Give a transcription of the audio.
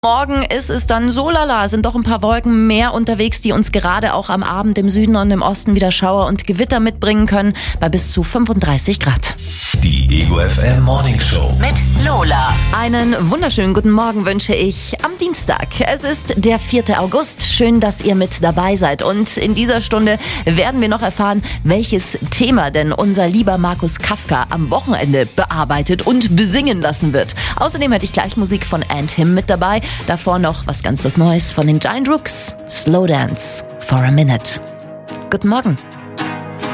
Morgen ist es dann so lala, sind doch ein paar Wolken mehr unterwegs, die uns gerade auch am Abend im Süden und im Osten wieder Schauer und Gewitter mitbringen können, bei bis zu 35 Grad. Die Ego FM Morning Show mit Lola. Einen wunderschönen guten Morgen wünsche ich am Dienstag. Es ist der 4. August. Schön, dass ihr mit dabei seid. Und in dieser Stunde werden wir noch erfahren, welches Thema denn unser lieber Markus Kafka am Wochenende bearbeitet und besingen lassen wird. Außerdem hätte ich gleich Musik von &Him mit dabei. Davor noch was Neues von den Giant Rooks. Slow Dance for a Minute. Guten Morgen.